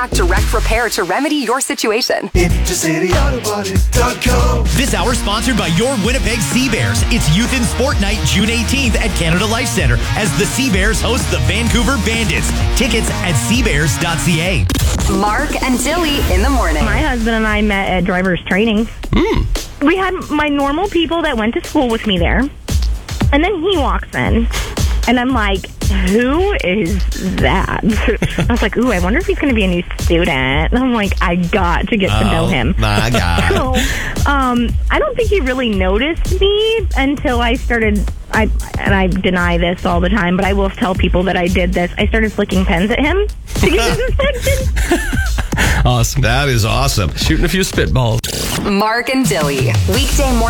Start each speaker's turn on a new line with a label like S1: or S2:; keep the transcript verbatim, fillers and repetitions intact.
S1: low-impact direct repair to remedy your situation.
S2: Intercity Auto Body dot com.
S3: This hour sponsored by your Winnipeg Sea Bears. It's Youth in Sport Night, June eighteenth at Canada Life Centre as the Sea Bears host the Vancouver Bandits. Tickets at sea bears dot c a.
S1: Mark and Dilly in the morning.
S4: My husband and I met at driver's training.
S3: Mm.
S4: We had my normal people that went to school with me there. And then he walks in. And I'm like, who is that? I was like, ooh, I wonder if he's going to be a new student. And I'm like, I got to get
S3: oh,
S4: to know him.
S3: My God.
S4: So, um, I don't think he really noticed me until I started, I and I deny this all the time, but I will tell people that I did this. I started flicking pens at him to get his attention.
S5: Awesome.
S6: That is awesome.
S5: Shooting a few spitballs.
S1: Mark and Dilly. Weekday morning.